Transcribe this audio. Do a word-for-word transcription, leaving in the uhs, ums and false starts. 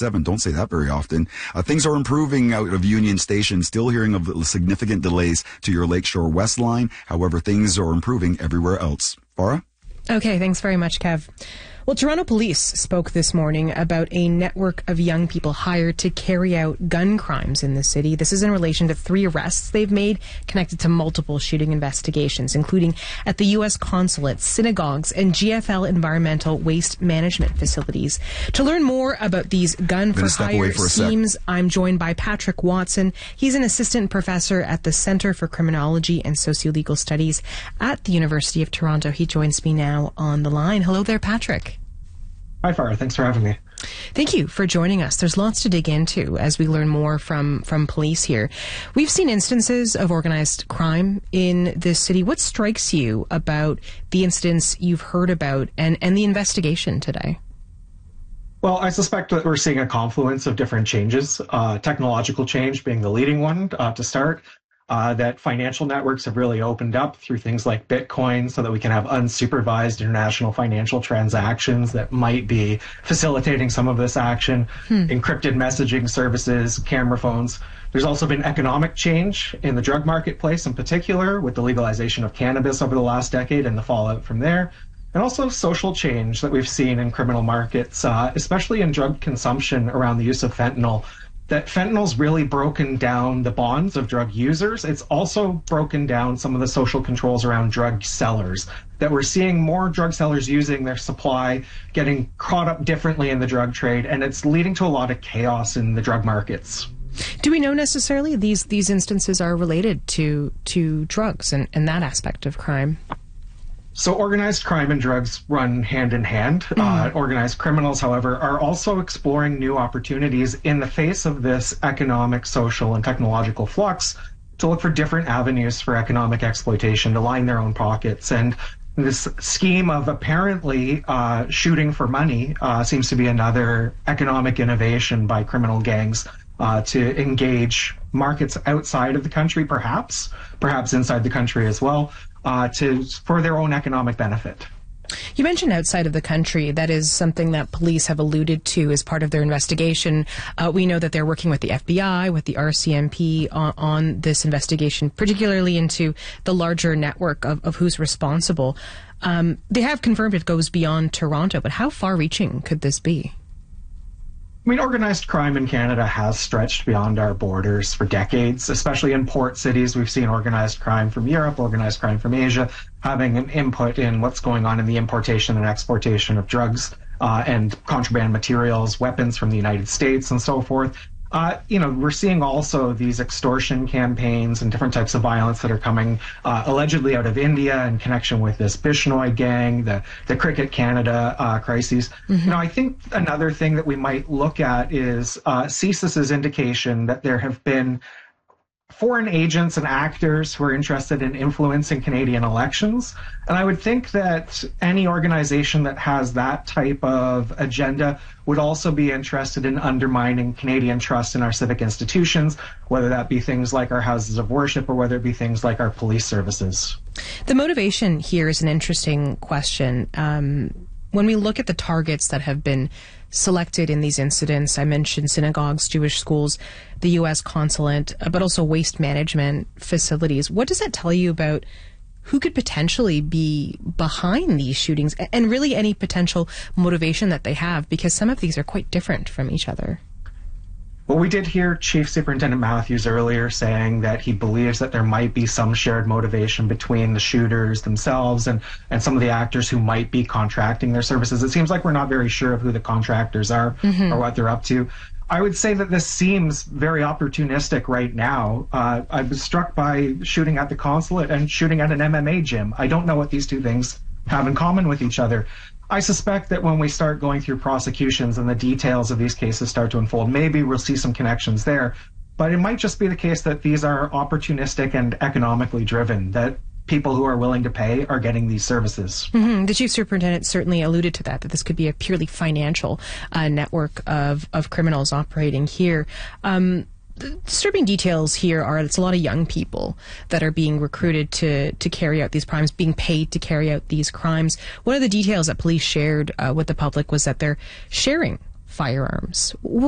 seven. Don't say that very often. Uh, things are improving out of Union Station. Still hearing of significant delays to your Lakeshore West line. However, things are improving everywhere else. Farah? Okay, thanks very much, Kev. Well, Toronto Police spoke this morning about a network of young people hired to carry out gun crimes in the city. This is in relation to three arrests they've made connected to multiple shooting investigations, including at the U S consulate, synagogues, and G F L environmental waste management facilities. To learn more about these gun-for-hire schemes, I'm joined by Patrick Watson. He's an assistant professor at the Centre for Criminology and Sociolegal Studies at the University of Toronto. He joins me now on the line. Hello there, Patrick. Hi, Farah. Thanks for having me. Thank you for joining us. There's lots to dig into as we learn more from, from police here. We've seen instances of organized crime in this city. What strikes you about the incidents you've heard about and, and the investigation today? Well, I suspect that we're seeing a confluence of different changes, uh, technological change being the leading one uh, to start. Uh, that financial networks have really opened up through things like Bitcoin so that we can have unsupervised international financial transactions that might be facilitating some of this action, hmm. encrypted messaging services, camera phones. There's also been economic change in the drug marketplace in particular with the legalization of cannabis over the last decade and the fallout from there. And also social change that we've seen in criminal markets, uh, especially in drug consumption around the use of fentanyl. That fentanyl's really broken down the bonds of drug users. It's also broken down some of the social controls around drug sellers, that we're seeing more drug sellers using their supply, getting caught up differently in the drug trade, and it's leading to a lot of chaos in the drug markets. Do we know necessarily these these instances are related to to drugs and, and that aspect of crime? So organized crime and drugs run hand in hand. Mm. Uh, organized criminals, however, are also exploring new opportunities in the face of this economic, social, and technological flux to look for different avenues for economic exploitation to line their own pockets. And this scheme of apparently uh, shooting for money uh, seems to be another economic innovation by criminal gangs uh, to engage markets outside of the country, perhaps, perhaps inside the country as well. Uh, to for their own economic benefit. You mentioned outside of the country. That is something that police have alluded to as part of their investigation. Uh, we know that they're working with the F B I, with the R C M P on, on this investigation, particularly into the larger network of, of who's responsible. Um, they have confirmed it goes beyond Toronto, but how far-reaching could this be? I mean, organized crime in Canada has stretched beyond our borders for decades, especially in port cities. We've seen organized crime from Europe, organized crime from Asia, having an input in what's going on in the importation and exportation of drugs uh, and contraband materials, weapons from the United States, and so forth. Uh, you know, we're seeing also these extortion campaigns and different types of violence that are coming uh, allegedly out of India in connection with this Bishnoi gang, the, the Cricket Canada uh, crises. Mm-hmm. You know, I think another thing that we might look at is uh, CSIS's indication that there have been foreign agents and actors who are interested in influencing Canadian elections. And I would think that any organization that has that type of agenda would also be interested in undermining Canadian trust in our civic institutions, whether that be things like our houses of worship or whether it be things like our police services. The motivation here is an interesting question. Um, when we look at the targets that have been selected in these incidents, I mentioned synagogues, Jewish schools, the U S consulate, but also waste management facilities. What does that tell you about who could potentially be behind these shootings and really any potential motivation that they have? Because some of these are quite different from each other. Well, we did hear Chief Superintendent Matthews earlier saying that he believes that there might be some shared motivation between the shooters themselves and, and some of the actors who might be contracting their services. It seems like we're not very sure of who the contractors are mm-hmm. or what they're up to. I would say that this seems very opportunistic right now. Uh, I was struck by shooting at the consulate and shooting at an M M A gym. I don't know what these two things have in common with each other. I suspect that when we start going through prosecutions and the details of these cases start to unfold, maybe we'll see some connections there. But it might just be the case that these are opportunistic and economically driven, that people who are willing to pay are getting these services. Mm-hmm. The chief superintendent certainly alluded to that, that this could be a purely financial uh, network of, of criminals operating here. Um, The disturbing details here are it's a lot of young people that are being recruited to, to carry out these crimes, being paid to carry out these crimes. One of the details that police shared uh, with the public was that they're sharing firearms.